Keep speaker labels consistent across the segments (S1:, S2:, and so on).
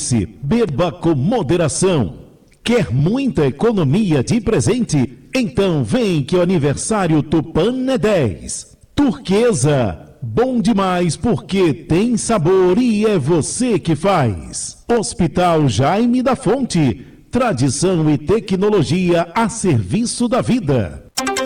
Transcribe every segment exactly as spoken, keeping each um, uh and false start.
S1: Lembre-se, beba com moderação. Quer muita economia de presente? Então vem que o aniversário Tupã é dez. Turquesa, bom demais porque tem sabor e é você que faz. Hospital Jaime da Fonte, tradição e tecnologia a serviço da vida.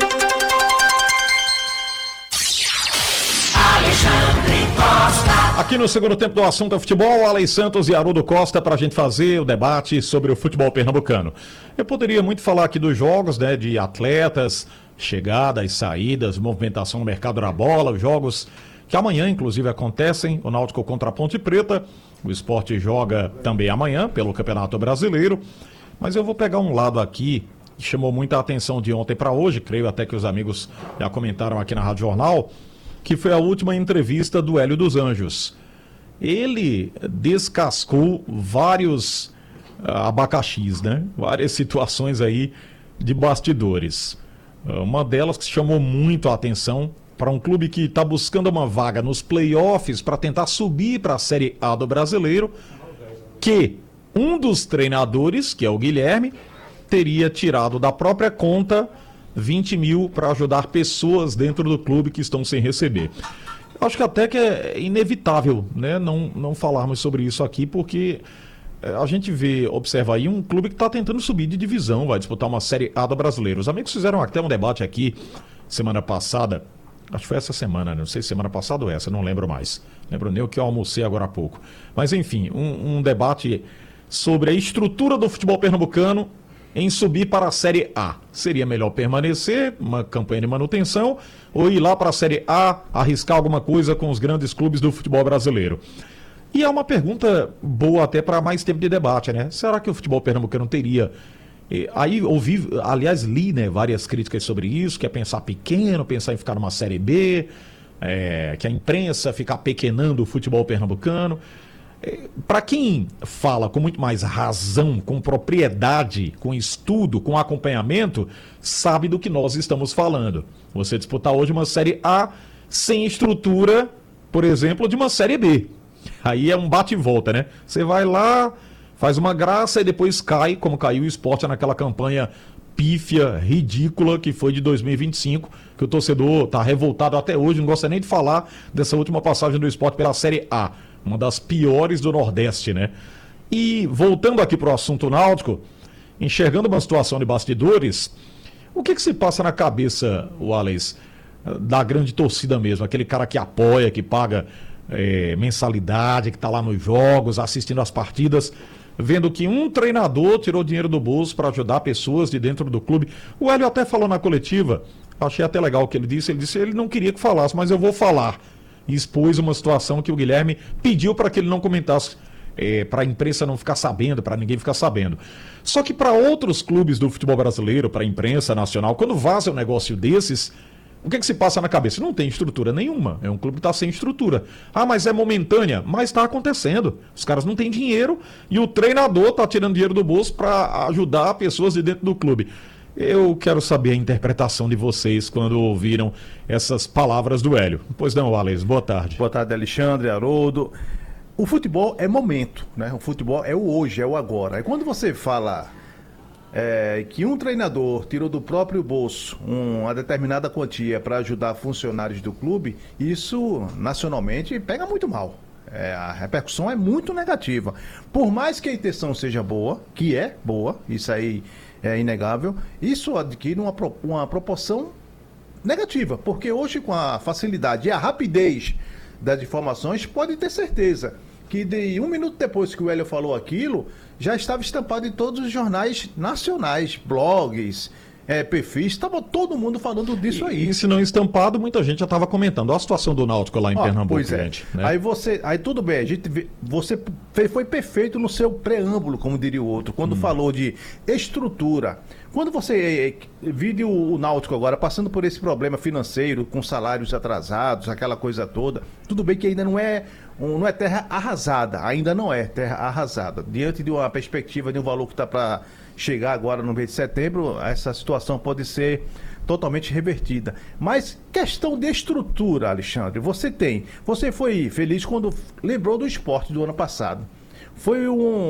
S2: Aqui no segundo tempo do assunto é futebol, Alex Santos e Haroldo Costa para a gente fazer o debate sobre o futebol pernambucano. Eu poderia muito falar aqui dos jogos, né, de atletas, chegadas, saídas, movimentação no mercado da bola, os jogos que amanhã inclusive acontecem, o Náutico contra a Ponte Preta, o Sport joga também amanhã pelo Campeonato Brasileiro, mas eu vou pegar um lado aqui que chamou muita atenção de ontem para hoje, creio até que os amigos já comentaram aqui na Rádio Jornal, que foi a última entrevista do Hélio dos Anjos. Ele descascou vários uh, abacaxis, né? Várias situações aí de bastidores. Uh, uma delas que chamou muito a atenção para um clube que está buscando uma vaga nos playoffs para tentar subir para a Série A do Brasileiro, que um dos treinadores, que é o Guilherme, teria tirado da própria conta vinte mil para ajudar pessoas dentro do clube que estão sem receber. Eu acho que até que é inevitável, né, não, não falarmos sobre isso aqui, porque a gente vê, observa aí, um clube que está tentando subir de divisão, vai disputar uma Série A do Brasileiro. Os amigos fizeram até um debate aqui semana passada, acho que foi essa semana, não sei se semana passada ou essa, não lembro mais. Lembro nem o que eu almocei agora há pouco. Mas enfim, um, um debate sobre a estrutura do futebol pernambucano em subir para a Série A. Seria melhor permanecer, uma campanha de manutenção, ou ir lá para a Série A, arriscar alguma coisa com os grandes clubes do futebol brasileiro? E é uma pergunta boa até para mais tempo de debate, né? Será que o futebol pernambucano teria... Aí ouvi, aliás, li, né, várias críticas sobre isso, que é pensar pequeno, pensar em ficar numa Série B, é, que a imprensa fica pequenando o futebol pernambucano. Para quem fala com muito mais razão, com propriedade, com estudo, com acompanhamento, sabe do que nós estamos falando. Você disputar hoje uma Série A sem estrutura, por exemplo, de uma Série B. Aí é um bate e volta, né? Você vai lá, faz uma graça e depois cai, como caiu o Sport naquela campanha pífia, ridícula, que foi de dois mil e vinte e cinco, que o torcedor está revoltado até hoje, não gosta nem de falar dessa última passagem do Sport pela Série A. Uma das piores do Nordeste, né? E voltando aqui para o assunto náutico, enxergando uma situação de bastidores, o que que se passa na cabeça, Wallace, da grande torcida mesmo? Aquele cara que apoia, que paga é, mensalidade, que está lá nos jogos, assistindo as partidas, vendo que um treinador tirou dinheiro do bolso para ajudar pessoas de dentro do clube. O Hélio até falou na coletiva, achei até legal o que ele disse, ele disse que ele não queria que falasse, mas eu vou falar. E expôs uma situação que o Guilherme pediu para que ele não comentasse, é, para a imprensa não ficar sabendo, para ninguém ficar sabendo. Só que para outros clubes do futebol brasileiro, para a imprensa nacional, quando vaza um negócio desses, o que que se passa na cabeça? Não tem estrutura nenhuma, é um clube que está sem estrutura. Ah, mas é momentânea, mas está acontecendo. Os caras não têm dinheiro e o treinador está tirando dinheiro do bolso para ajudar pessoas de dentro do clube. Eu quero saber a interpretação de vocês quando ouviram essas palavras do Hélio. Pois não, Alex, boa tarde.
S3: Boa tarde, Alexandre, Haroldo. O futebol é momento, né? O futebol é o hoje, é o agora. E quando você fala é, que um treinador tirou do próprio bolso uma determinada quantia para ajudar funcionários do clube, isso nacionalmente pega muito mal. É, a repercussão é muito negativa. Por mais que a intenção seja boa, que é boa, isso aí é inegável, isso adquire uma, uma proporção negativa, porque hoje com a facilidade e a rapidez das informações, pode ter certeza que de um minuto depois que o Hélio falou aquilo, já estava estampado em todos os jornais nacionais, blogs, é, perfis, estava todo mundo falando disso aí.
S2: E, e se não estampado, muita gente já estava comentando. Olha a situação do Náutico lá em ah, Pernambuco,
S3: pois é.
S2: gente. Né?
S3: Aí você, aí tudo bem, a gente vê, você foi perfeito no seu preâmbulo, como diria o outro, quando hum. falou de estrutura. Quando você é, vive o, o Náutico agora passando por esse problema financeiro, com salários atrasados, aquela coisa toda, tudo bem que ainda não é, um, não é terra arrasada, ainda não é terra arrasada. Diante de uma perspectiva de um valor que está para chegar agora no mês de setembro, essa situação pode ser totalmente revertida. Mas questão de estrutura, Alexandre, você tem. Você foi feliz quando lembrou do esporte do ano passado. Foi um,